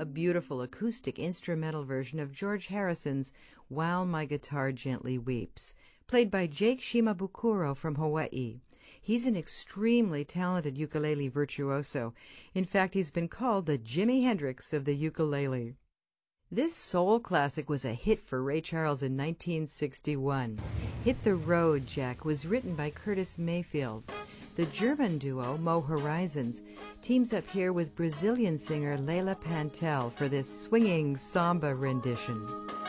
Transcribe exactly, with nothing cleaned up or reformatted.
beautiful acoustic instrumental version of George Harrison's While My Guitar Gently Weeps, played by Jake Shimabukuro from Hawaii. He's an extremely talented ukulele virtuoso. In fact, he's been called the Jimi Hendrix of the ukulele. This soul classic was a hit for Ray Charles in nineteen sixty-one. Hit the Road, Jack was written by Curtis Mayfield. The German duo, Mo Horizons, teams up here with Brazilian singer Leila Pantel for this swinging samba rendition.